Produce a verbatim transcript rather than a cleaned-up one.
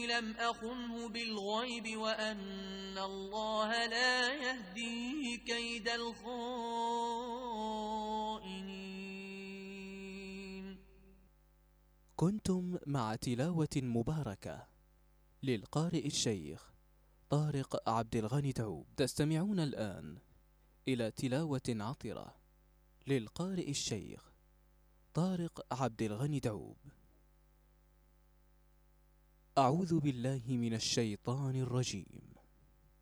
لم أخنه بالغيب وأن الله لا يهدي كيد الخائنين. كنتم مع تلاوة مباركة للقارئ الشيخ طارق عبد الغني دعوب. تستمعون الآن إلى تلاوة عطرة للقارئ الشيخ طارق عبد الغني دعوب. أعوذ بالله من الشيطان الرجيم.